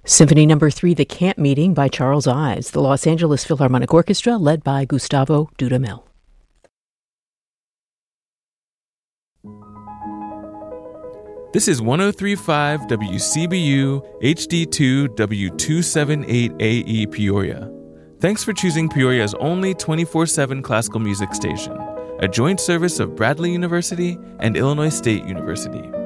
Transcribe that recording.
Symphony No. 3, The Camp Meeting by Charles Ives, the Los Angeles Philharmonic Orchestra, led by Gustavo Dudamel. This is 103.5 WCBU HD2 W278AE Peoria. Thanks for choosing Peoria's only 24/7 classical music station, a joint service of Bradley University and Illinois State University.